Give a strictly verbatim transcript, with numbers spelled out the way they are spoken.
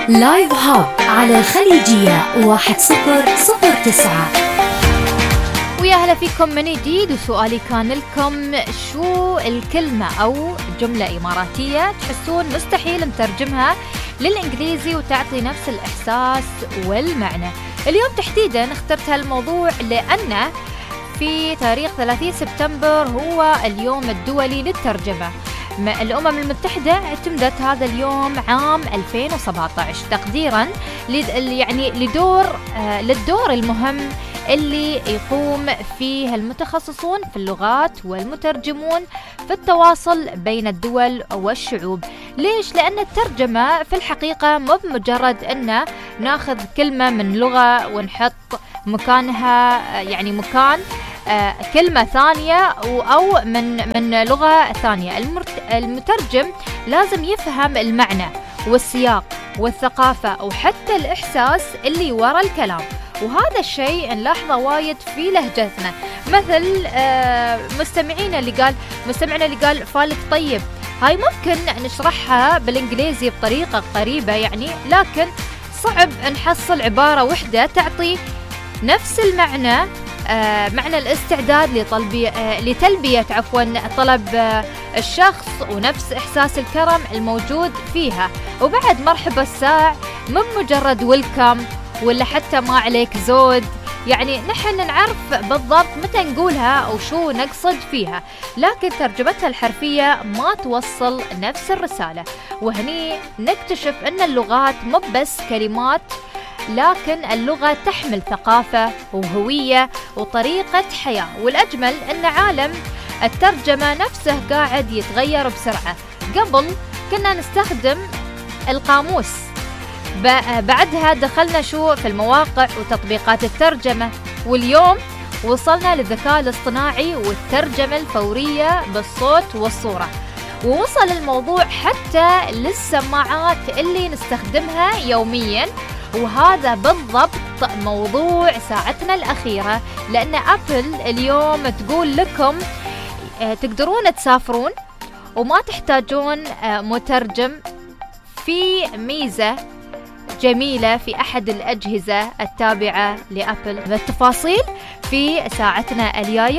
لايف هاب على الخليجية واحد صفر صفر تسعة. ويا هلا فيكم من جديد. وسؤالي كان لكم، شو الكلمة أو جملة إماراتية تحسون مستحيل نترجمها للإنجليزي وتعطي نفس الإحساس والمعنى؟ اليوم تحديدا اخترت هالموضوع لأنه في تاريخ ثلاثين سبتمبر هو اليوم الدولي للترجمة. الأمم المتحدة اعتمدت هذا اليوم عام ألفين وسبعة عشر تقديرا يعني لدور آه للدور المهم اللي يقوم فيه المتخصصون في اللغات والمترجمون في التواصل بين الدول والشعوب. ليش؟ لأن الترجمة في الحقيقة مو بمجرد أن ناخذ كلمة من لغة ونحط مكانها يعني مكان آه كلمة ثانية أو من من لغة ثانية. المترجم لازم يفهم المعنى والسياق والثقافة وحتى الإحساس اللي وراء الكلام، وهذا الشيء نلاحظه وايد في لهجتنا. مثل آه مستمعينا اللي قال مستمعنا اللي قال فالك طيب، هاي ممكن نشرحها بالإنجليزي بطريقة قريبة يعني، لكن صعب نحصل عبارة واحدة تعطي نفس المعنى، آه معنى الاستعداد لطلبية آه لتلبية عفوا طلب آه الشخص ونفس إحساس الكرم الموجود فيها. وبعد مرحبا الساع مو مجرد ويلكم ولا حتى ما عليك زود، يعني نحن نعرف بالضبط متى نقولها أو شو نقصد فيها، لكن ترجمتها الحرفية ما توصل نفس الرسالة. وهني نكتشف أن اللغات مو بس كلمات، لكن اللغة تحمل ثقافة وهوية وطريقة حياة. والأجمل أن عالم الترجمة نفسه قاعد يتغير بسرعة. قبل كنا نستخدم القاموس، بعدها دخلنا شو في المواقع وتطبيقات الترجمة، واليوم وصلنا للذكاء الاصطناعي والترجمة الفورية بالصوت والصورة، ووصل الموضوع حتى للسماعات اللي نستخدمها يومياً. وهذا بالضبط موضوع ساعتنا الأخيرة، لأن أبل اليوم تقول لكم تقدرون تسافرون وما تحتاجون مترجم. في ميزة جميلة في أحد الأجهزة التابعة لأبل، التفاصيل في ساعتنا الجاية.